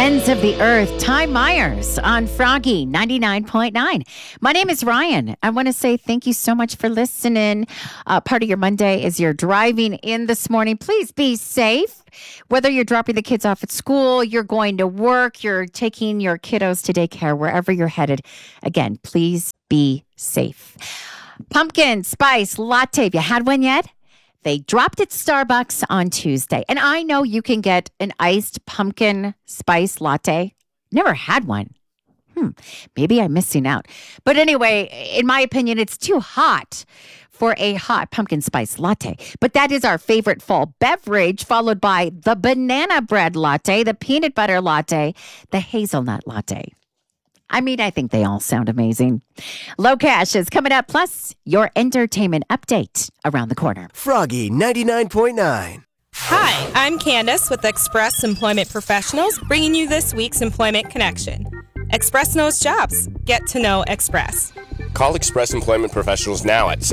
Ends of the Earth, Ty Myers on Froggy 99.9. My name is Ryan. I want to say thank you so much for listening. Part of your Monday is you're driving in this morning. Please be safe. Whether you're dropping the kids off at school, you're going to work, you're taking your kiddos to daycare, wherever you're headed. Again, please be safe. Pumpkin spice latte. Have you had one yet? They dropped at Starbucks on Tuesday. And I know you can get an iced pumpkin spice latte. Never had one. Maybe I'm missing out. But anyway, in my opinion, it's too hot for a hot pumpkin spice latte. But that is our favorite fall beverage, followed by the banana bread latte, the peanut butter latte, the hazelnut latte. I think they all sound amazing. Low Cash is coming up, plus your entertainment update around the corner. Froggy 99.9. Hi, I'm Candace with Express Employment Professionals, bringing you this week's Employment Connection. Express knows jobs. Get to know Express. Call Express Employment Professionals now at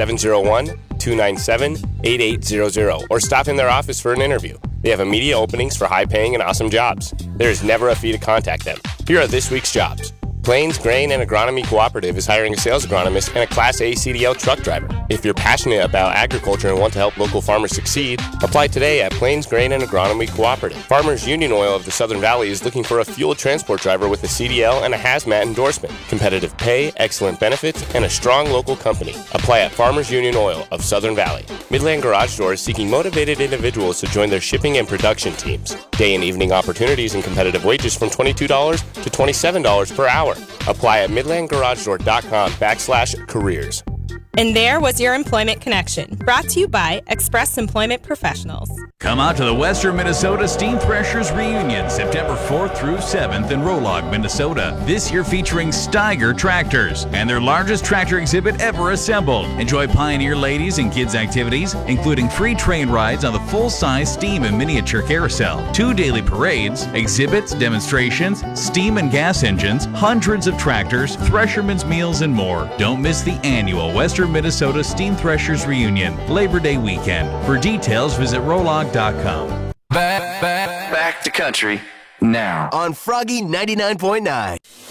701-297-8800 or stop in their office for an interview. They have immediate openings for high-paying and awesome jobs. There is never a fee to contact them. Here are this week's jobs. Plains Grain and Agronomy Cooperative is hiring a sales agronomist and a Class A CDL truck driver. If you're passionate about agriculture and want to help local farmers succeed, apply today at Plains Grain and Agronomy Cooperative. Farmers Union Oil of the Southern Valley is looking for a fuel transport driver with a CDL and a hazmat endorsement. Competitive pay, excellent benefits, and a strong local company. Apply at Farmers Union Oil of Southern Valley. Midland Garage Door is seeking motivated individuals to join their shipping and production teams. Day and evening opportunities and competitive wages from $22 to $27 per hour. Apply at midlandgaragedoor.com/careers. And there was your Employment Connection, brought to you by Express Employment Professionals. Come out to the Western Minnesota Steam Threshers Reunion, September 4th through 7th in Rolog, Minnesota. This year featuring Steiger tractors and their largest tractor exhibit ever assembled. Enjoy Pioneer ladies and kids activities, including free train rides on the full-size steam and miniature carousel, 2 daily parades, exhibits, demonstrations, steam and gas engines, hundreds of tractors, threshermen's meals, and more. Don't miss the annual Western Minnesota Steam Threshers Reunion, Labor Day weekend. For details, visit rolog.com. Back to country now on Froggy 99.9.